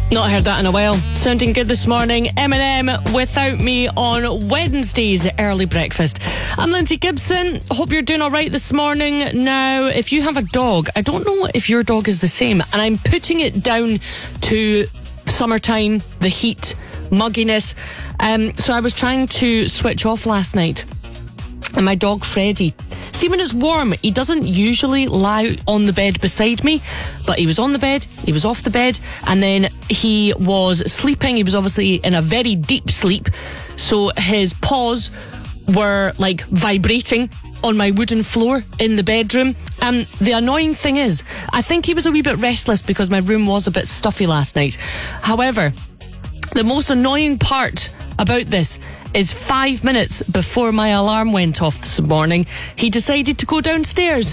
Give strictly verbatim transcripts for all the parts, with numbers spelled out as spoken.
Not heard that in a while. Sounding good this morning. Eminem, Without Me on Wednesday's early breakfast. I'm Lindsay Gibson. Hope you're doing all right this morning. Now, if you have a dog, I don't know if your dog is the same, and I'm putting it down to summertime, the heat, mugginess. Um, so I was trying to switch off last night, and my dog Freddie, see, when it's warm, he doesn't usually lie on the bed beside me, but he was on the bed, he was off the bed, and then he was sleeping. He was obviously in a very deep sleep, so his paws were like vibrating on my wooden floor in the bedroom. And the annoying thing is, I think he was a wee bit restless because my room was a bit stuffy last night. However, the most annoying part about this is five minutes before my alarm went off this morning, he decided to go downstairs.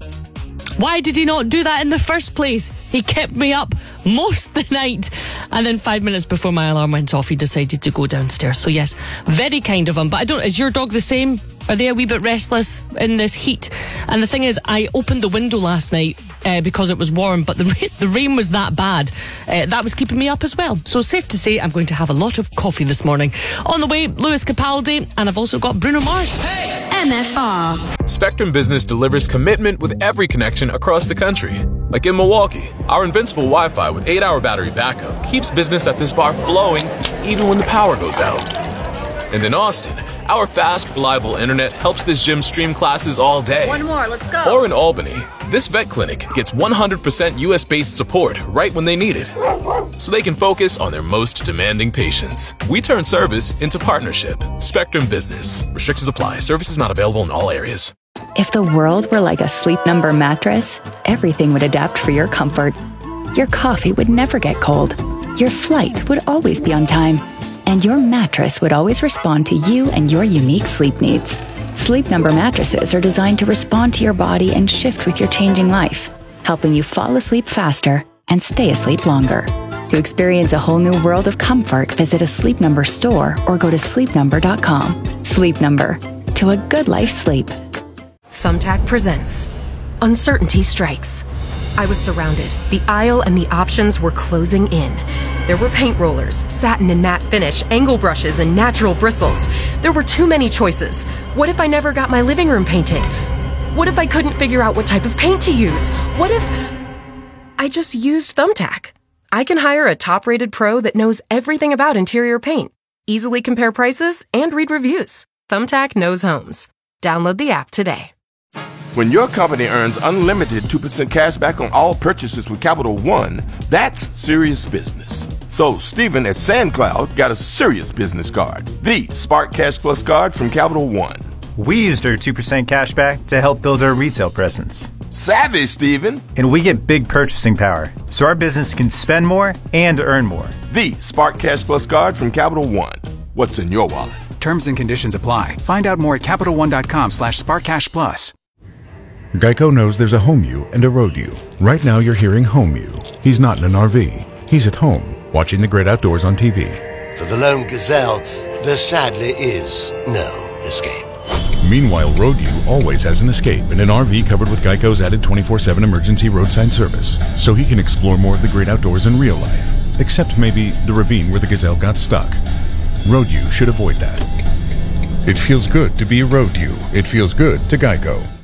Why did he not do that in the first place? He kept me up most of the night, and then five minutes before my alarm went off, he decided to go downstairs. So yes, very kind of him. But I don't, is your dog the same? Are they a wee bit restless in this heat? And the thing is, I opened the window last night uh, because it was warm, but the ra- the rain was that bad. Uh, that was keeping me up as well. So safe to say, I'm going to have a lot of coffee this morning. On the way, Lewis Capaldi, and I've also got Bruno Mars. Hey! M F R. Spectrum Business delivers commitment with every connection across the country. Like in Milwaukee, our invincible Wi-Fi with eight hour battery backup keeps business at this bar flowing even when the power goes out. And in Austin, our fast, reliable internet helps this gym stream classes all day. One more, let's go. Or in Albany, this vet clinic gets one hundred percent U S-based support right when they need it, so they can focus on their most demanding patients. We turn service into partnership. Spectrum Business. Restrictions apply. Services not available in all areas. If the world were like a Sleep Number mattress, everything would adapt for your comfort. Your coffee would never get cold. Your flight would always be on time. And your mattress would always respond to you and your unique sleep needs. Sleep Number mattresses are designed to respond to your body and shift with your changing life, helping you fall asleep faster and stay asleep longer. To experience a whole new world of comfort, visit a Sleep Number store or go to sleep number dot com. Sleep Number. To a good life sleep. Thumbtack presents Uncertainty Strikes. I was surrounded. The aisle and the options were closing in. There were paint rollers, satin and matte finish, angle brushes, and natural bristles. There were too many choices. What if I never got my living room painted? What if I couldn't figure out what type of paint to use? What if I just used Thumbtack? I can hire a top-rated pro that knows everything about interior paint, easily compare prices, and read reviews. Thumbtack knows homes. Download the app today. When your company earns unlimited two percent cash back on all purchases with Capital One, that's serious business. So Stephen at SandCloud got a serious business card, the Spark Cash Plus card from Capital One. We used our two percent cash back to help build our retail presence. Savvy, Stephen. And we get big purchasing power, so our business can spend more and earn more. The Spark Cash Plus card from Capital One. What's in your wallet? Terms and conditions apply. Find out more at Capital One dot com slash Spark Cash Plus. Geico knows there's a home you and a road you. Right now you're hearing home you. He's not in an R V. He's at home, watching the great outdoors on T V. For the lone gazelle, there sadly is no escape. Meanwhile, road you always has an escape in an R V covered with Geico's added twenty-four seven emergency roadside service, so he can explore more of the great outdoors in real life. Except maybe the ravine where the gazelle got stuck. Road you should avoid that. It feels good to be a road you. It feels good to Geico.